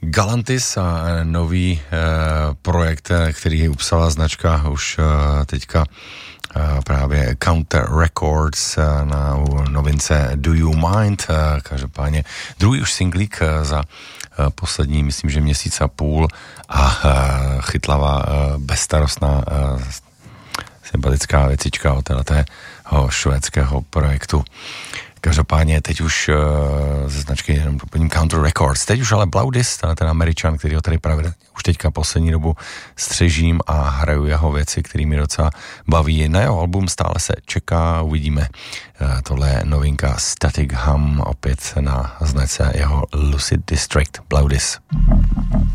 Galantis a nový projekt, který upsala značka už teďka právě Counter Records na novince Do You Mind, každopádně druhý už singlík za poslední, myslím, že měsíc a půl a chytlavá, bezstarostná, sympatická věcička od této švédského projektu. Každopádně teď už ze značky jenom doplním Counter Records. Teď už ale Blaudis, ten Američan, který ho tady právě už teďka poslední dobu střežím a hraju jeho věci, který mi docela baví. Na jeho album stále se čeká, uvidíme. Tohle je novinka Static Hum, opět na značce jeho Lucid District Blaudis.